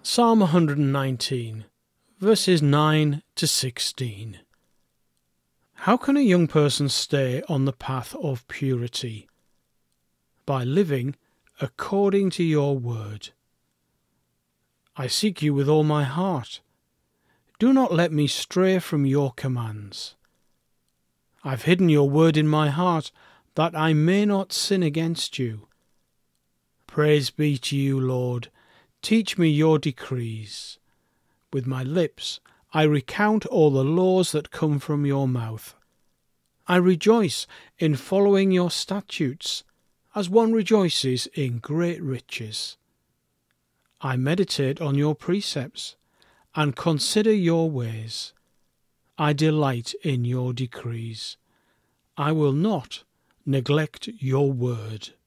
Psalm 119, verses 9 to 16. How can a young person stay on the path of purity? By living according to your word. I seek you with all my heart. Do not let me stray from your commands. I've hidden your word in my heart, that I may not sin against you. Praise be to you, Lord. Teach me your decrees. With my lips I recount all the laws that come from your mouth. I rejoice in following your statutes, as one rejoices in great riches. I meditate on your precepts and consider your ways. I delight in your decrees. I will not neglect your word.